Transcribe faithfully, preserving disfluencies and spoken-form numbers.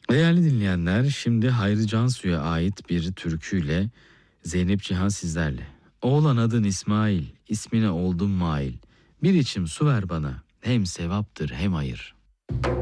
Değerli dinleyenler, şimdi Hayri Cansu'ya ait bir türküyle Zeynep Cihan sizlerle. Oğlan adın İsmail, ismine oldum mail. Bir içim su ver bana, hem sevaptır hem hayır.